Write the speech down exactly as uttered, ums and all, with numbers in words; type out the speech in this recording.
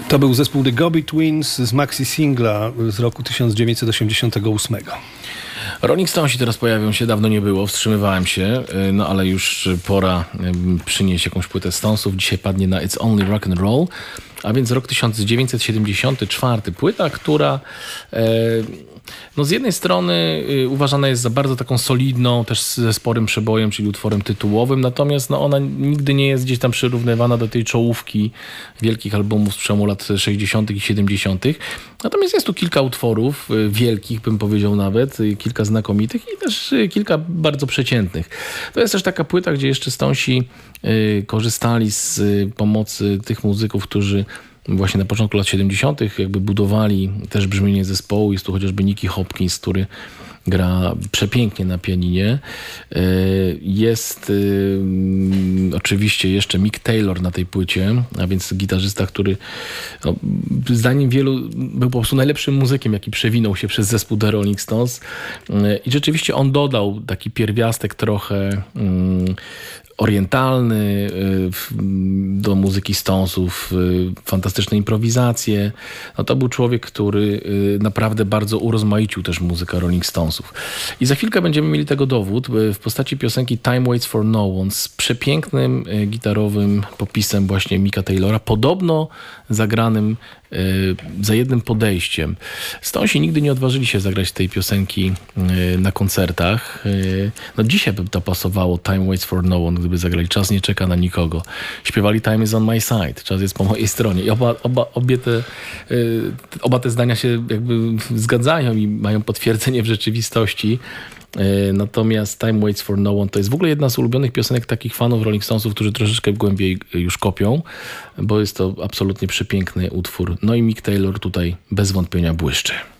To był zespół The Go-Betweens z maxi singla z roku tysiąc dziewięćset osiemdziesiątego ósmego. Rolling Stonesi teraz pojawią się, dawno nie było, wstrzymywałem się, no ale już pora przynieść jakąś płytę Stonesów. Dzisiaj padnie na It's Only Rock and Roll, a więc rok tysiąc dziewięćset siedemdziesiąty czwarty. Płyta, która e, no z jednej strony y, uważana jest za bardzo taką solidną, też ze sporym przebojem, czyli utworem tytułowym, natomiast no, ona nigdy nie jest gdzieś tam przyrównywana do tej czołówki wielkich albumów z przełomu lat sześćdziesiątych i siedemdziesiątych. Natomiast jest tu kilka utworów y, wielkich, bym powiedział nawet, y, kilka znakomitych i też y, kilka bardzo przeciętnych. To jest też taka płyta, gdzie jeszcze Stonesi y, korzystali z y, pomocy tych muzyków, którzy właśnie na początku lat siedemdziesiątych jakby budowali też brzmienie zespołu. Jest tu chociażby Nicky Hopkins, który gra przepięknie na pianinie. Jest oczywiście jeszcze Mick Taylor na tej płycie, a więc gitarzysta, który no, zdaniem wielu był po prostu najlepszym muzykiem, jaki przewinął się przez zespół The Rolling Stones. I rzeczywiście on dodał taki pierwiastek trochę orientalny do muzyki Stonesów, fantastyczne improwizacje. No to był człowiek, który naprawdę bardzo urozmaicił też muzykę Rolling Stonesów. I za chwilkę będziemy mieli tego dowód w postaci piosenki Time Waits for No One z przepięknym gitarowym popisem właśnie Micka Taylora, podobno zagranym za jednym podejściem. Stonesi nigdy nie odważyli się zagrać tej piosenki na koncertach. No dzisiaj by to pasowało, Time Waits for No One, gdyby zagrali Czas nie czeka na nikogo. Śpiewali Time is on my side, czas jest po mojej stronie. I oba, oba, obie te, oba te zdania się jakby zgadzają i mają potwierdzenie w rzeczywistości. Natomiast Time Waits for No One to jest w ogóle jedna z ulubionych piosenek takich fanów Rolling Stonesów, którzy troszeczkę głębiej już kopią, bo jest to absolutnie przepiękny utwór. No i Mick Taylor tutaj bez wątpienia błyszczy.